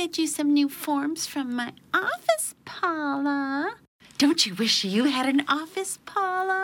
get you some new forms from my office, Paula. Don't you wish you had an office, Paula?